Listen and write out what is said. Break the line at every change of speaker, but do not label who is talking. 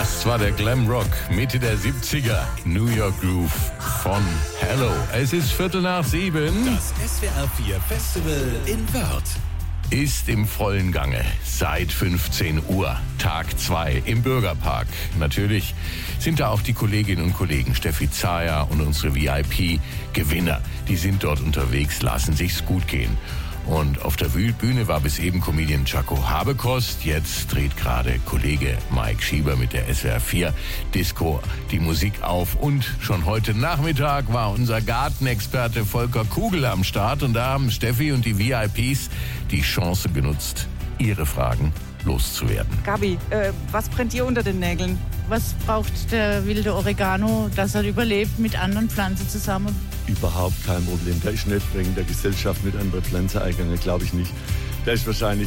Das war der Glam Rock Mitte der 70er. New York Groove von Hello. Es ist 7:15.
Das SWR 4 Festival in Wörth
Ist im vollen Gange seit 15 Uhr, Tag 2 im Bürgerpark. Natürlich sind da auch die Kolleginnen und Kollegen Steffi Zayer und unsere VIP-Gewinner. Die sind dort unterwegs, lassen sich's gut gehen. Und auf der Bühne war bis eben Comedian Jaco Habekost. Jetzt dreht gerade Kollege Mike Schieber mit der SWR 4 Disco die Musik auf. Und schon heute Nachmittag war unser Gartenexperte Volker Kugel am Start. Und da haben Steffi und die VIPs die Chance genutzt, ihre Fragen loszuwerden.
Gabi, was brennt dir unter den Nägeln?
Was braucht der wilde Oregano, dass er überlebt mit anderen Pflanzen zusammen?
Überhaupt kein Problem. Der ist nicht wegen der Gesellschaft mit anderen Pflanzen eingegangen, glaube ich nicht. Der ist wahrscheinlich